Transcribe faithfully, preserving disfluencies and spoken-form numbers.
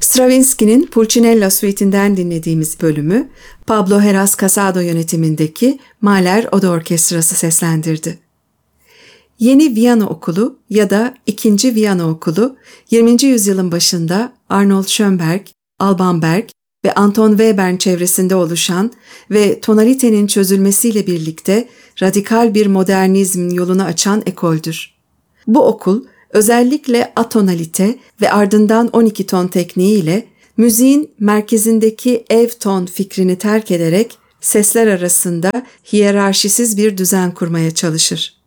Stravinsky'nin Pulcinella Suite'inden dinlediğimiz bölümü Pablo Heras Casado yönetimindeki Mahler Oda Orkestrası seslendirdi. Yeni Viyana Okulu ya da İkinci Viyana Okulu, yirminci yüzyılın başında Arnold Schönberg, Alban Berg ve Anton Webern çevresinde oluşan ve tonalitenin çözülmesiyle birlikte radikal bir modernizmin yolunu açan ekoldür. Bu okul, özellikle atonalite ve ardından on iki ton tekniğiyle müziğin merkezindeki ev ton fikrini terk ederek sesler arasında hiyerarşisiz bir düzen kurmaya çalışır.